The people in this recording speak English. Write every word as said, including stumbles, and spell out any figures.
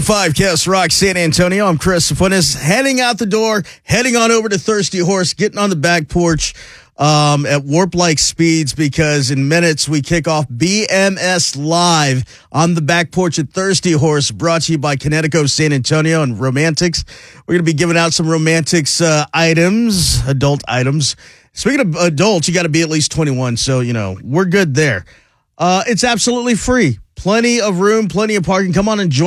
Five Cast Rock San Antonio. I'm Chris Fuentes, heading out the door, heading on over to Thirsty Horse, getting on the back porch um, at warp-like speeds because in minutes we kick off B M S Live on the back porch at Thirsty Horse, brought to you by Connecticut San Antonio and Romantics. We're going to be giving out some Romantics uh, items, adult items. Speaking of adults, you got to be at least twenty-one, so, you know, we're good there. Uh, it's absolutely free. Plenty of room, plenty of parking. Come on and join.